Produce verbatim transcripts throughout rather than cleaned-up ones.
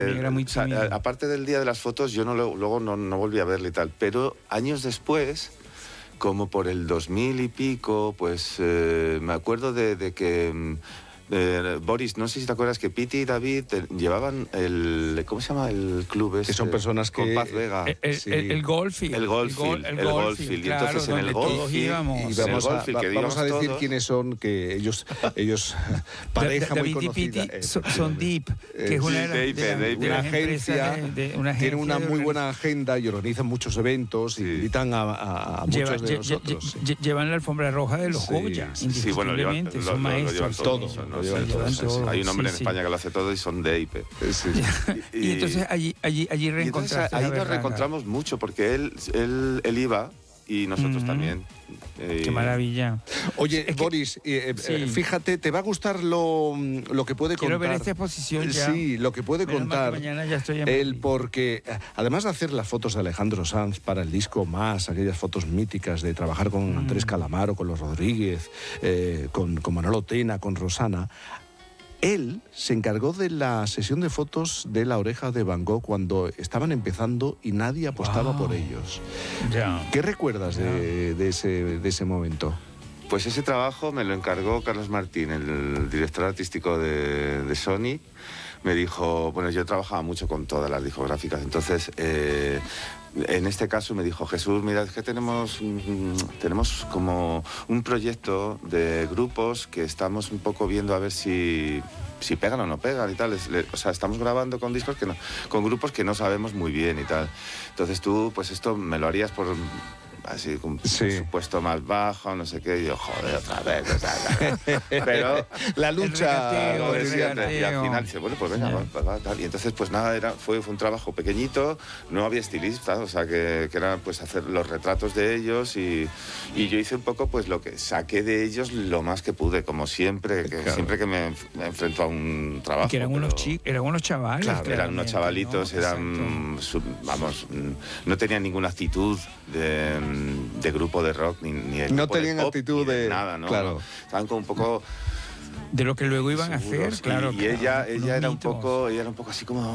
Era muy o sea, tímido. aparte del día de las fotos, yo no lo, luego no, no volví a verle y tal. Pero años después, como por el dos mil y pico, pues eh, me acuerdo de, de que... Eh, Boris, no sé si te acuerdas que Piti y David te, llevaban el... ¿Cómo se llama el club ese? Que son personas que... Con Paz Vega. El, el, sí. el, el Goldfield. El Goldfield, el, el Goldfield, Goldfield. Y claro, entonces en el donde todos Goldfield- íbamos. Y el vamos, a, Goldfield, que va- vamos a digamos decir todos. quiénes son, que ellos, ellos pareja Da- muy David y conocida. Piti son, son Deep, que es sí, una de las, Deep, de las- Deep. de Una las agencia, empresas de- de- una tiene una agencia de muy buena organización. agenda y organizan muchos eventos y Sí. invitan a, a- a muchos Lleva- de lle- nosotros. lle- lle- llevan la alfombra roja de los Sí, Goya, sí, Sí, bueno, lo llevan, indiscutiblemente, lo, son lo- lo llevan maestros. todo. Todo, no lo sé, llevan todo, todo. sí, sí. Hay un hombre Sí, en sí. España que lo hace todo y son de I P. Sí. Y, entonces allí, allí, allí Y entonces reencontraste ahí a nos Berlanga. reencontramos mucho porque él, él, él iba y nosotros Ujú. también. Eh, Qué maravilla. Oye, Es que- Boris, eh, eh, sí. fíjate, te va a gustar lo, lo que puede Quiero contar. ver esta exposición ya. Sí, lo que puede Menos mal que contar. mañana ya estoy en Él, Madrid. porque eh, además de hacer las fotos de Alejandro Sanz para el disco Más, aquellas fotos míticas de trabajar con Andrés Calamaro, con los Rodríguez, eh, con, con Manolo Tena, con Rosana, él se encargó de la sesión de fotos de La Oreja de Van Gogh cuando estaban empezando y nadie apostaba Wow. por ellos. Ya. ¿Qué recuerdas de, de ese, de ese momento? Pues ese trabajo me lo encargó Carlos Martín, el director artístico de, de Sony. Me dijo, bueno, yo trabajaba mucho con todas las discográficas, entonces eh, en este caso me dijo, Jesús, mira, es que tenemos, mm, tenemos como un proyecto de grupos que estamos un poco viendo a ver si, si pegan o no pegan y tal. Es- le- o sea, estamos grabando con discos que no, con grupos que no sabemos muy bien y tal. Entonces tú, pues esto me lo harías por... así con un Sí. presupuesto más bajo, no sé qué, y yo, joder, otra vez, o sea, pero La lucha... regateo, pues, el sí, regateo. y al final dice, bueno, pues venga, Ya. va, va, va, tal. Y entonces, pues nada, era, fue, fue un trabajo pequeñito, no había estilista, o sea, que, que era pues hacer los retratos de ellos y, y yo hice un poco pues lo que saqué de ellos lo más que pude, como siempre, que Claro. siempre que me, enf- me enfrento a un trabajo. Que eran unos pero- chicos, eran unos chavales. Claro, eran claramente, unos chavalitos, ¿no? eran, su- vamos, mm, no tenían ninguna actitud de, de grupo de rock, ni, ni de No grupo de tenían pop, actitud ni de- nada, ¿no? claro. No. Estaban como un poco De lo que luego iban a seguros. hacer, claro. Y, y claro, ella, unos ella era un mitos. poco, ella era un poco así como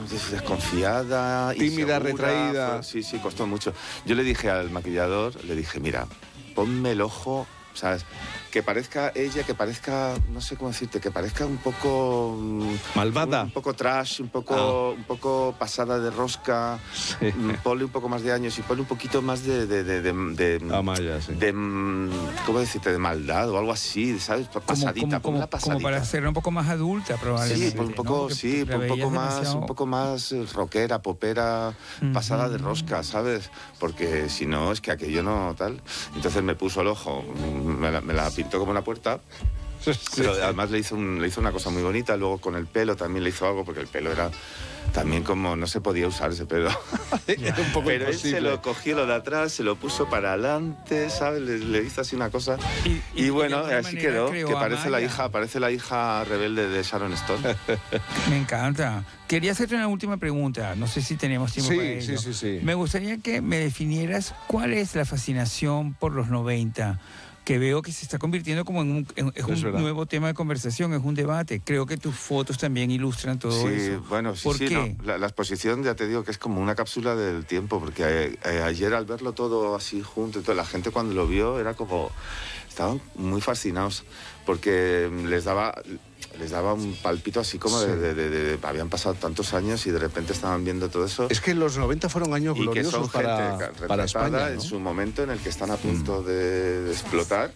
desconfiada, Tímida, insegura, retraída. fue- sí, sí, costó mucho. Yo le dije al maquillador, le dije, mira, ponme el ojo, ¿sabes? Que parezca ella, que parezca, no sé cómo decirte, que parezca un poco... mm, Malvada. Un, un poco trash, un poco, un poco pasada de rosca. Sí. Mm, Ponle un poco más de años y ponle un poquito más de... de, de, de, de- Amaya, sí. de, mm, ¿cómo decirte? De maldad o algo así, ¿sabes? Como, Pasadita, como, ponle como, una pasadita. como para hacerla un poco más adulta, probablemente. Sí, pues un ¿no? poco, Porque sí, la un veías poco más, demasiado- un poco más eh, rockera, popera, Ujú. pasada de rosca, ¿sabes? Porque si no, es que aquello no tal. Entonces me puso el ojo, mm, me la, me la pintó como una puerta. Pero además le hizo, un- le hizo una cosa muy bonita, luego con el pelo también le hizo algo, porque el pelo era también como, no se podía usar ese pelo. Era un poco Pero él se imposible. lo cogió lo de atrás, se lo puso para adelante, ¿sabes? Le, le hizo así una cosa. Y- Y, y- y bueno, de alguna así manera quedó, creó que a parece la Maya. hija, parece la hija rebelde de Sharon Stone. Me encanta. Quería hacerte una última pregunta. No sé si tenemos tiempo Sí, para ello. sí, sí, sí. Me gustaría que me definieras cuál es la fascinación por los noventa, que veo que se está convirtiendo como en un, en- es Es un verdad. nuevo tema de conversación, es un debate. Creo que tus fotos también ilustran todo Sí, eso. bueno, sí, ¿Por sí, qué? no. La, la exposición, ya te digo, que es como una cápsula del tiempo, porque eh, eh, ayer al verlo todo así junto, y toda la gente cuando lo vio era como... Estaban muy fascinados, porque les daba, les daba un palpito así como Sí. de, de- de- de- Habían pasado tantos años y de repente estaban viendo todo eso. Es que los noventa fueron años Y que gloriosos son para, gente para retratada España, en ¿no? su momento en el que están a punto de, de explotar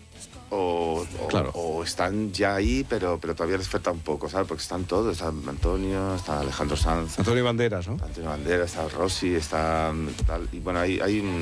o, o- Claro. o están ya ahí, pero, pero todavía les falta un poco, ¿sabes? Porque están todos, está Antonio, está Alejandro Sanz, Antonio Banderas, ¿no? está Antonio Bandera, está Rossi, está tal, y bueno, hay, hay un...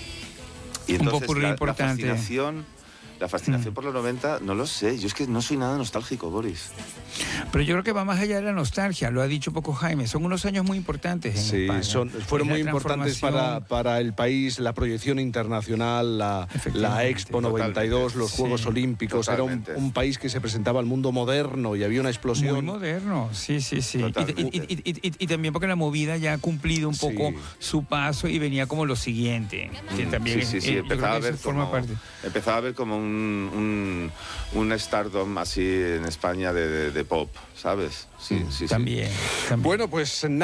Y Un entonces popurrí la, la importante. fascinación... La fascinación Mm. por los noventa, no lo sé. Yo es que no soy nada nostálgico, Boris. Pero yo creo que va más allá de la nostalgia, lo ha dicho un poco Jaime. Son unos años muy importantes en Sí, España. son, fueron Es la muy importantes para, transformación. para el país, la proyección internacional, la, Efectivamente. la Expo noventa y dos, Totalmente. los Juegos Sí, Olímpicos. Era un, totalmente. un país que se presentaba al mundo moderno y había una Muy explosión. moderno, sí, sí, sí. Y, Totalmente. y- y- y- y- y también porque la movida ya ha cumplido un Sí. poco su paso y venía como lo siguiente. Que también sí, es- sí, sí. eh, yo creo Empezaba a que eso ver forma como, parte. empezaba a ver como un un, un, un stardom así en España de, de, de pop, ¿sabes? Sí, sí, también, sí. también. Bueno, pues